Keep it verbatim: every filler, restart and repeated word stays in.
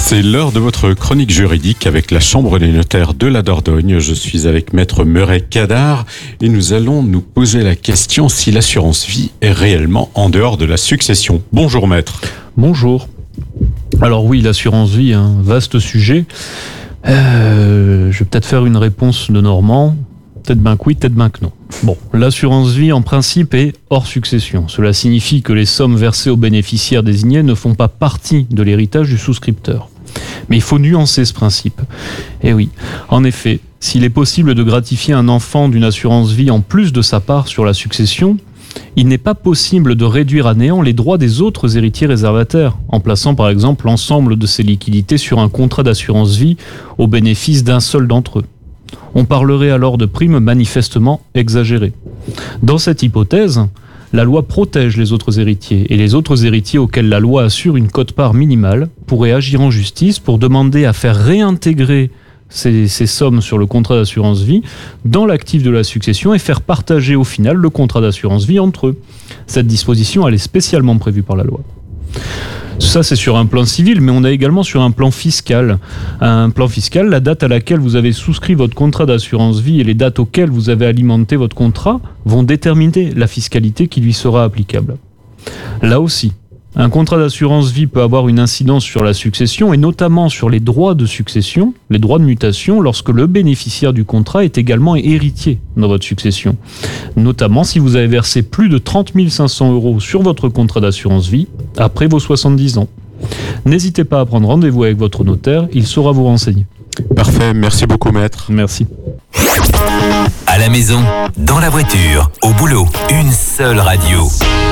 C'est l'heure de votre chronique juridique avec la Chambre des notaires de la Dordogne. Je suis avec Maître Meuret Cadar et nous allons nous poser la question si l'assurance vie est réellement en dehors de la succession. Bonjour Maître. Bonjour. Alors oui, l'assurance vie, un vaste sujet. Euh, je vais peut-être faire une réponse de Normand. Peut-être ben que oui, peut-être ben que non. Bon, l'assurance vie en principe est hors succession. Cela signifie que les sommes versées aux bénéficiaires désignés ne font pas partie de l'héritage du souscripteur. Mais il faut nuancer ce principe. Et oui, en effet, s'il est possible de gratifier un enfant d'une assurance vie en plus de sa part sur la succession, il n'est pas possible de réduire à néant les droits des autres héritiers réservataires, en plaçant par exemple l'ensemble de ces liquidités sur un contrat d'assurance vie au bénéfice d'un seul d'entre eux. On parlerait alors de primes manifestement exagérées. Dans cette hypothèse, la loi protège les autres héritiers, et les autres héritiers auxquels la loi assure une quote-part minimale pourraient agir en justice pour demander à faire réintégrer ces, ces sommes sur le contrat d'assurance vie dans l'actif de la succession et faire partager au final le contrat d'assurance vie entre eux. Cette disposition, elle est spécialement prévue par la loi. Ça, c'est sur un plan civil, mais on a également sur un plan fiscal. Un plan fiscal, la date à laquelle vous avez souscrit votre contrat d'assurance vie et les dates auxquelles vous avez alimenté votre contrat vont déterminer la fiscalité qui lui sera applicable. Là aussi, un contrat d'assurance vie peut avoir une incidence sur la succession et notamment sur les droits de succession, les droits de mutation, lorsque le bénéficiaire du contrat est également héritier dans votre succession. Notamment si vous avez versé plus de trente mille cinq cents euros sur votre contrat d'assurance vie après vos soixante-dix ans. N'hésitez pas à prendre rendez-vous avec votre notaire, il saura vous renseigner. Parfait, merci beaucoup Maître. Merci. À la maison, dans la voiture, au boulot, une seule radio.